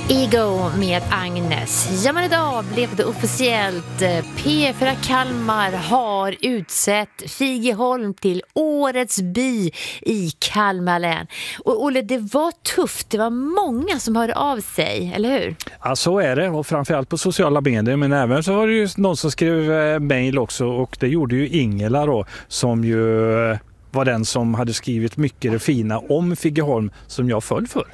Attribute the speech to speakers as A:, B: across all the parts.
A: Ego med Agnes. Ja, men idag blev det officiellt. P4 Kalmar har utsett Figeholm till årets by i Kalmar län. Och Olle, det var tufft. Det var många som hörde av sig, eller hur?
B: Ja, så är det. Och framförallt på sociala medier. Men även så var det ju någon som skrev mejl också. Och det gjorde ju Ingela då, som ju var den som hade skrivit mycket det fina om Figeholm som jag föll för.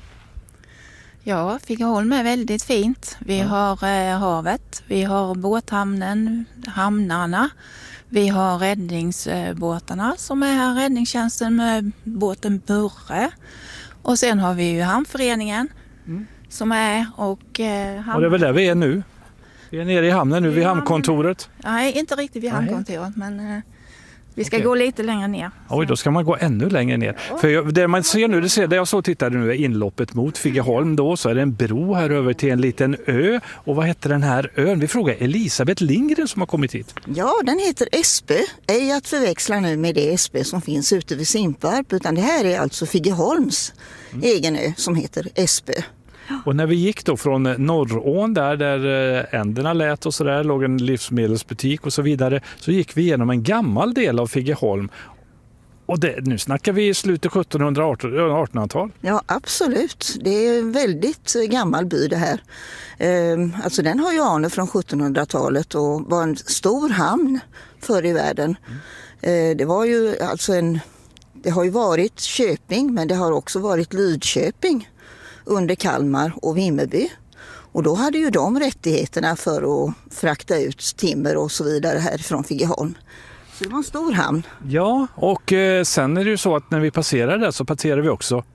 C: Ja, Figeholm är väldigt fint. Vi har havet, vi har båthamnen, hamnarna, vi har räddningsbåtarna som är här, räddningstjänsten med båten Burre. Och sen har vi ju hamnföreningen som är och
B: det är väl där vi är nu. Vi är nere i hamnen nu, vid hamnkontoret.
C: Nej, inte riktigt vid hamnkontoret, men vi ska gå lite längre ner.
B: Oj, då ska man gå ännu längre ner. Ja. För det man ser nu, det jag så tittade nu är inloppet mot Figeholm då, så är det en bro här över till en liten ö. Och vad heter den här ön? Vi frågar Elisabeth Lindgren som har kommit hit.
D: Ja, den heter Espö. Ej att förväxla nu med det Espö som finns ute vid Simparp, utan det här är alltså Figeholms egen ö som heter Espö.
B: Och när vi gick då från Norrån där änderna lät och så där, låg en livsmedelsbutik och så vidare, så gick vi igenom en gammal del av Figeholm. Och nu snackar vi i slutet 1700-1800-tal.
D: Ja, absolut. Det är en väldigt gammal by det här. Alltså den har ju anor från 1700-talet och var en stor hamn förr i världen. Det var ju alltså det har ju varit Köping, men det har också varit Lidköping under Kalmar och Vimmerby. Och då hade ju de rättigheterna för att frakta ut timmer och så vidare härifrån Figeholm. Så det var en stor hamn.
B: Ja, och sen är det ju så att när vi passerar där så passerar vi också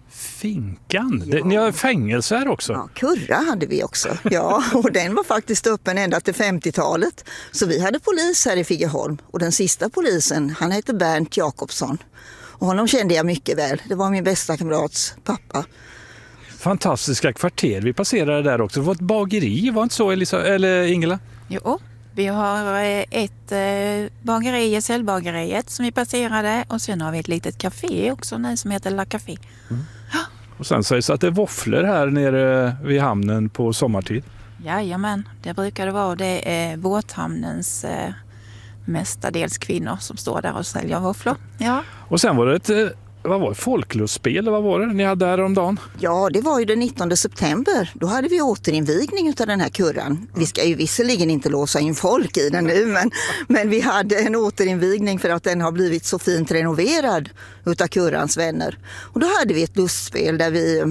B: Finkan.
D: Ja.
B: Ni har fängelse här också.
D: Ja, Kurra hade vi också. Ja, och den var faktiskt öppen ända till 50-talet. Så vi hade polis här i Figeholm. Och den sista polisen, han hette Bernt Jakobsson. Och honom kände jag mycket väl. Det var min bästa kamrats pappa.
B: Fantastiska kvarter. Vi passerade där också. Det var ett bageri, var inte så eller Ingela?
C: Jo, vi har ett bageri, Gesällbageriet som vi passerade. Och sen har vi ett litet café också nu som heter La Café.
B: Och sen sägs att det är våfflor här nere vid hamnen på sommartid.
C: Jajamän, det brukar det vara. Det är båthamnens mestadels kvinnor som står där och säljer våfflor. Ja.
B: Och sen var det folklustspel, eller vad var det ni hade här om dagen?
D: Ja, det var ju den 19 september. Då hade vi återinvigning av den här kurran. Vi ska ju visserligen inte låsa in folk i den nu, men vi hade en återinvigning för att den har blivit så fint renoverad utav kurrans vänner. Och då hade vi ett lustspel där vi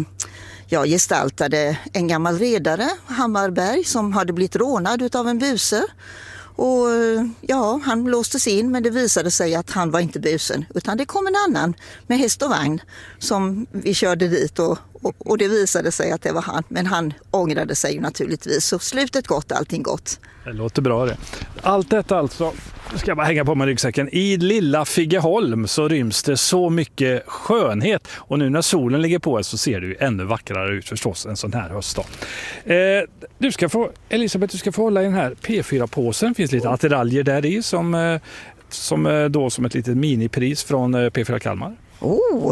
D: gestaltade en gammal redare, Hammarberg, som hade blivit rånad utav en buse. Och han låstes in, men det visade sig att han var inte busen, utan det kom en annan med häst och vagn som vi körde dit och det visade sig att det var han, men han ångrade sig ju naturligtvis, så slutet gott, allting gott.
B: Det låter bra det. Allt detta alltså, ska jag bara hänga på med ryggsäcken. I lilla Figeholm så ryms det så mycket skönhet, och nu när solen ligger på så ser det ju ännu vackrare ut förstås en sån här höstdag. Elisabeth, du ska få hålla i den här P4-påsen. Finns lite attiraljer där i som ett litet minipris från P4 Kalmar.